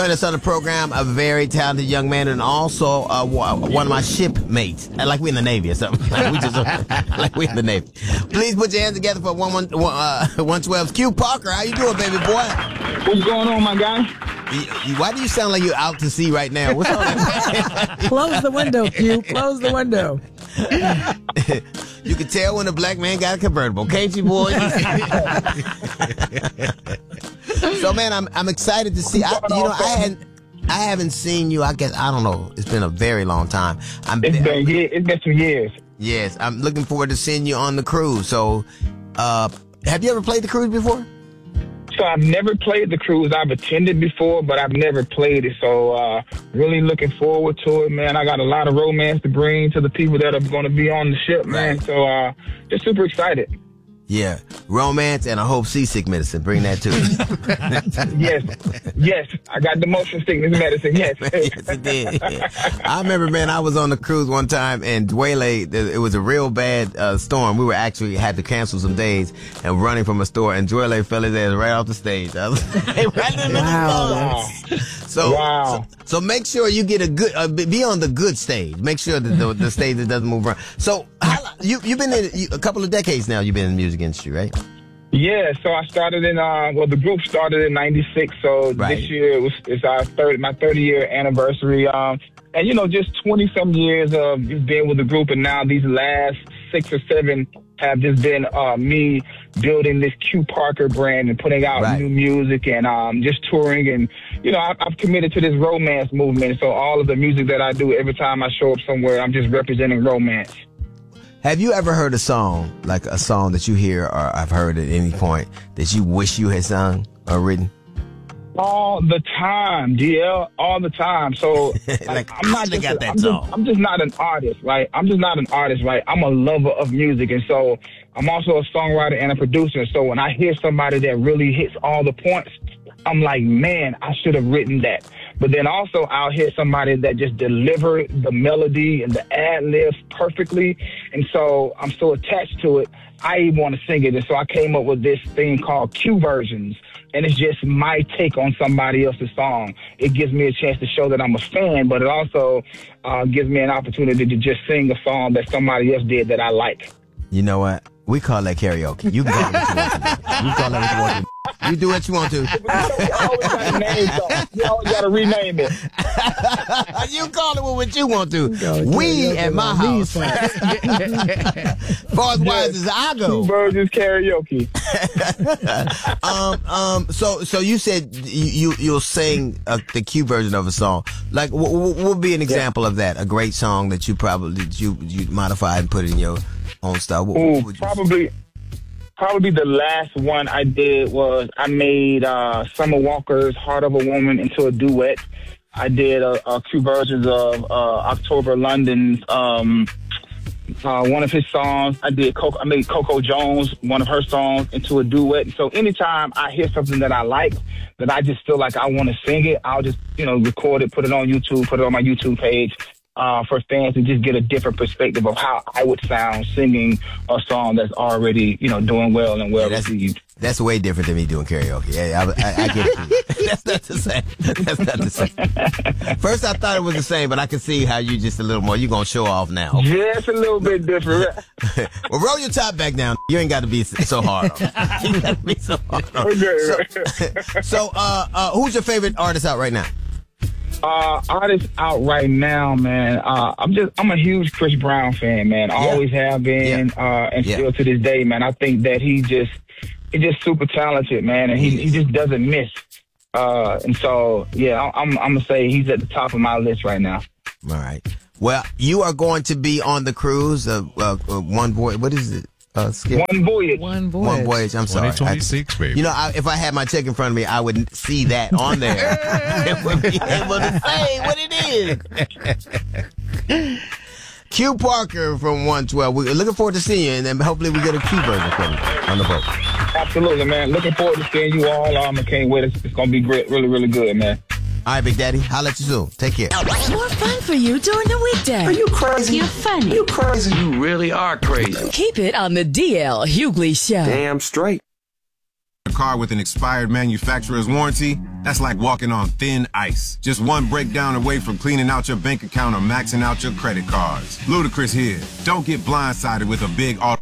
Us on the program, a very talented young man, and also one of my shipmates, like we in the Navy or something. Like we in the Navy. Please put your hands together for 112's Q Parker. How you doing, baby boy? What's going on, my guy? Why do you sound like you're out to sea right now? What's on? Close the window, Q. Close the window. You can tell when a black man got a convertible, can't you, boy? So, man, I'm excited to see. I haven't seen you. I guess I don't know. It's been a very long time. It's been some years. Yes, I'm looking forward to seeing you on the cruise. So, have you ever played the cruise before? So I've never played the cruise. I've attended before, but I've never played it. So really looking forward to it, man. I got a lot of romance to bring to the people that are going to be on the ship, man. Right. So just super excited. Yeah, romance and I hope seasick medicine. Bring that too. Yes. I got the motion sickness medicine. Yes. Yes, it did. I remember, man, I was on the cruise one time and Dwele, it was a real bad storm. We were actually had to cancel some days and running from a store, and Dwele fell his ass right off the stage. I was right in the middle of the storm. So make sure you get a good, be on the good stage. Make sure that the stage that doesn't move around. So you've been in a couple of decades now. You've been in the music industry, right? Yeah, so I started in, the group started in 96, so This year it's my 30-year anniversary. And, just 20-some years of just being with the group, and now these last 6 or 7 have just been me building this Q Parker brand and putting out new music and just touring. And, I've committed to this romance movement, so all of the music that I do, every time I show up somewhere, I'm just representing romance. Have you ever heard a song, like a song that you hear or I've heard at any point that you wish you had sung or written? All the time, DL, all the time. So I'm just not an artist, right? I'm a lover of music. And so I'm also a songwriter and a producer. So when I hear somebody that really hits all the points, I'm like, man, I should have written that. But then also I'll hear somebody that just delivered the melody and the ad-libs perfectly. And so I'm so attached to it, I even want to sing it. And so I came up with this thing called Q Versions. And it's just my take on somebody else's song. It gives me a chance to show that I'm a fan, but it also gives me an opportunity to just sing a song that somebody else did that I like. You know what? We call that karaoke. You can call it what you want to do. You call it what you want to do. You do what you want to. You always got to name something. You always got to rename it. You call it what you want to. We at my house. Far as wise as I go. Q Versions karaoke. So you said you'll sing the Q version of a song. Like, what would be an example of that? A great song that you probably you modify and put in your own style. Probably the last one I did was I made Summer Walker's Heart of a Woman into a duet. I did a Q versions of October London's one of his songs. I made Coco Jones, one of her songs, into a duet. So anytime I hear something that I like, that I just feel like I want to sing it, I'll just record it, put it on YouTube, put it on my YouTube page. For fans to just get a different perspective of how I would sound singing a song that's already, doing well and well received. That's way different than me doing karaoke. Yeah, I get it. That's not the same. That's not the same. First, I thought it was the same, but I can see how you just a little more. You're going to show off now. Yeah, it's a little bit different. Well, roll your top back down. You ain't got to be so hard on it. You got to be so hard on it. So, who's your favorite artist out right now? Artists out right now, man. I'm a huge Chris Brown fan, man. Always have been, and still to this day, man. I think that he's just super talented, man, and he just doesn't miss. And so, I'm gonna say he's at the top of my list right now. All right. Well, you are going to be on the cruise of One Voyage. What is it? Skip? One Voyage. One Voyage. I'm sorry. 2026, baby. If I had my check in front of me, I would see that on there. It would be able to say what it is. Q Parker from 112. We're looking forward to seeing you, and then hopefully we get a Q version from you on the boat. Absolutely, man. Looking forward to seeing you all. I can't wait. It's going to be great. Really, really good, man. All right, Big Daddy. Holla at you soon. Take care. More fun for you during the weekday. Are you crazy? You're funny. You crazy. You really are crazy. Keep it on the DL Hughley Show. Damn straight. a car with an expired manufacturer's warranty, that's like walking on thin ice. Just one breakdown away from cleaning out your bank account or maxing out your credit cards. Ludacris here. Don't get blindsided with a big auto